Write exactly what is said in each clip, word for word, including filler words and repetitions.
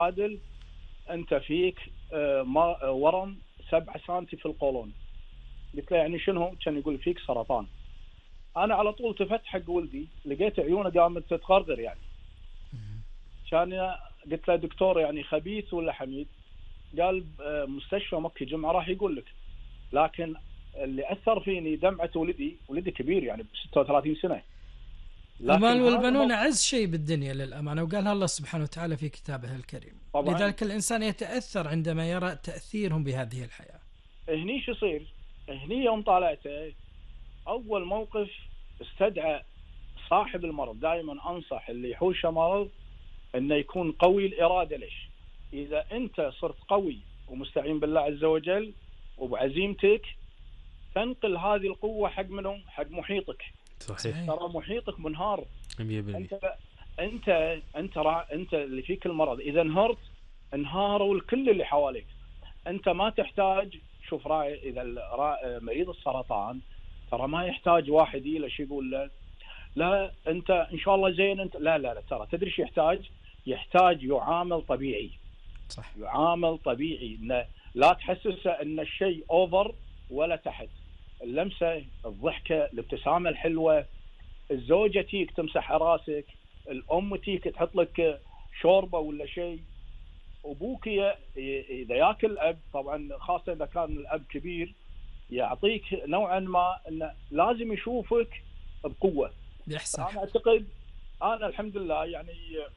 عادل انت فيك آه، ما- آه، ورم سبعة سنتي في القولون. قلت له يعني شنو؟ كان يقول فيك سرطان. انا على طول التفت حق ولدي، لقيت عيونه قامت تتغرغر يعني. كان قلت له دكتور يعني خبيث ولا حميد؟ قال آه، مستشفى مكي جمعه راح يقول لك. لكن اللي اثر فيني دمعه ولدي، ولدي كبير يعني ب ستة وثلاثين سنه. لكن المال هذا والبنون الموقف أعز شيء بالدنيا للأمانة، وقالها الله سبحانه وتعالى في كتابه الكريم. طبعا. لذلك الإنسان يتأثر عندما يرى تأثيرهم بهذه الحياة. هني شو يصير؟ هني يوم طالعته اول موقف استدعى صاحب المرض. دائما انصح اللي يحوشه مرض انه يكون قوي الاراده. ليش؟ اذا انت صرت قوي ومستعين بالله عز وجل وبعزيمتك، تنقل هذه القوه حق منهم؟ حق محيطك. صحيح. ترى محيطك منهار. مية بالمية. انت انت انت را انت اللي فيك المرض، اذا انهرت انهاروا الكل اللي حواليك. انت ما تحتاج. شوف راي اذا الرا- مريض السرطان ترى ما يحتاج واحد يله شو يقول له لا انت ان شاء الله زين انت. لا لا لا، ترى تدري شو يحتاج؟ يحتاج يعامل طبيعي. صح. يعامل طبيعي، إنه لا تحسسه ان الشيء اوفر ولا تحت. اللمسه، الضحكه، الابتسامه الحلوه، الزوجه تيك تمسح راسك، الام تيك تحط لك شوربه ولا شيء، ابوك ي- اذا ياكل اب، طبعا خاصه اذا كان الاب كبير، يعطيك نوعا ما انه لازم يشوفك بقوه. بيحسن. انا اعتقد انا الحمد لله يعني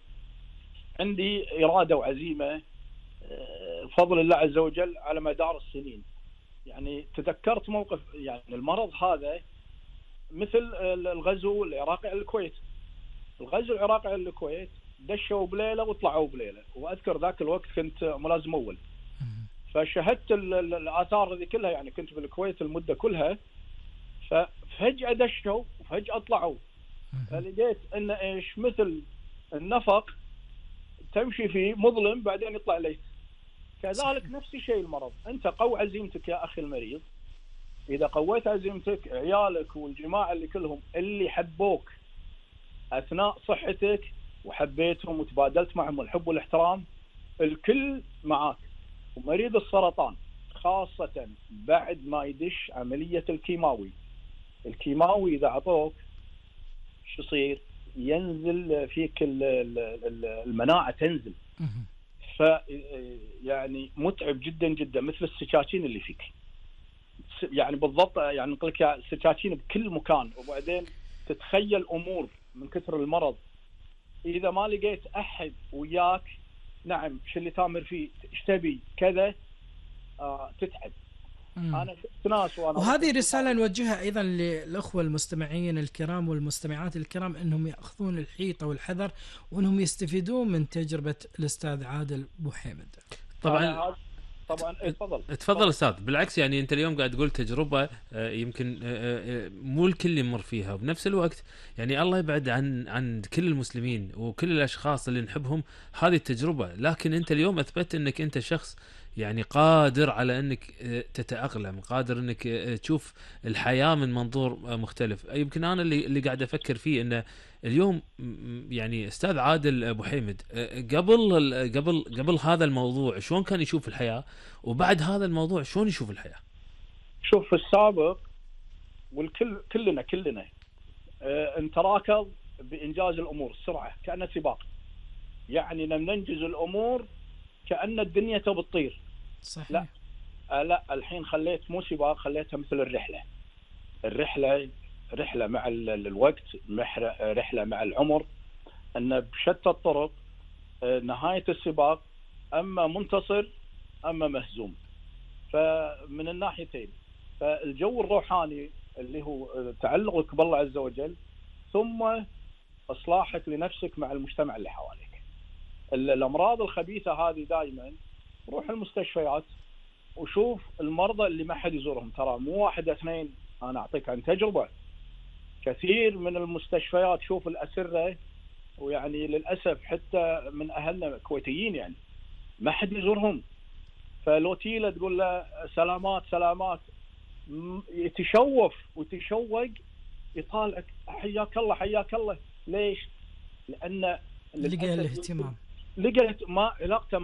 عندي اراده وعزيمه آه، بفضل الله عز وجل على مدار السنين. يعني تذكرت موقف، يعني المرض هذا مثل الغزو العراقي على الكويت. الغزو العراقي على الكويت دشوا بليله وطلعوا بليله، واذكر ذاك الوقت كنت ملازم اول، فشهدت ال- ال- الاثار هذه كلها. يعني كنت بالكويت المده كلها، ففجاه دشوا وفجاه طلعوا. فلقيت ان ايش؟ مثل النفق تمشي فيه مظلم بعدين يطلع ليت. كذلك نفس الشيء المرض. انت قو عزيمتك يا اخي المريض. اذا قويت عزيمتك، عيالك والجماعه اللي كلهم اللي حبوك اثناء صحتك وحبيتهم وتبادلت معهم الحب والاحترام، الكل معاك. ومريض السرطان خاصه بعد ما يدش عمليه الكيماوي، الكيماوي اذا عطوك شو يصير؟ ينزل فيك ال- ال- ال- المناعه تنزل. ف يعني متعب جدا جدا، مثل السكاكين اللي فيك. س- يعني بالضبط، يعني نقول لك يا سكاكين بكل مكان. وبعدين تتخيل امور من كثر المرض. اذا ما لقيت احد وياك، نعم شو اللي تامر فيه؟ ايش تبي كذا؟ آه تتعب. مم. انا شفت ناس وانا وهذه رحت- رسالة نوجهها أيضا للأخوة المستمعين الكرام والمستمعات الكرام، أنهم يأخذون الحيطة والحذر، وأنهم يستفيدون من تجربة الأستاذ عادل بوحيمد. طبعا. أنا هذا- طبعا إيه، تفضل تفضل استاذ. بالعكس يعني انت اليوم قاعد تقول تجربه آه، يمكن آه، آه، مو الكل يمر فيها، وبنفس الوقت يعني الله يبعد عن عن كل المسلمين وكل الاشخاص اللي نحبهم هذه التجربه. لكن انت اليوم اثبت انك انت شخص يعني قادر على انك آه، تتاقلم، قادر انك آه، تشوف الحياه من منظور آه، مختلف. يمكن انا اللي اللي قاعد افكر فيه انه اليوم م- يعني استاذ عادل ابو حيمد آه، قبل ال- قبل قبل هذا الموضوع شلون كان يشوف الحياه، وبعد هذا الموضوع شلون يشوف الحياه؟ شوف في السابق، والكل كلنا كلنا آه، نتراكض بانجاز الامور السرعه كانها سباق. يعني ننجز الامور كأن الدنيا تبي تطير. صحيح. لا آه لا، الحين خليت مو سباق، خليتها مثل الرحله. الرحله رحله مع ال- الوقت، محر- رحله مع العمر. ان بشتى الطرق آه، نهايه السباق اما منتصر اما مهزوم. فمن الناحيتين، فالجو الروحاني اللي هو آه، تعلقك بالله عز وجل، ثم اصلاحك لنفسك مع المجتمع اللي حواليك. ال- الامراض الخبيثه هذه دائما روح المستشفيات وشوف المرضى اللي ما حد يزورهم. ترى مو واحد اثنين، انا اعطيك عن تجربه. كثير من المستشفيات شوف الاسره، ويعني للاسف حتى من اهلنا كويتيين يعني ما حد يزورهم. فلو تيله تقول له سلامات سلامات، م- يتشوف ويتشوق، يطالعك حياك الله حياك الله. ليش؟ لان لقى للأسف الاهتمام. لقيت ما علاقته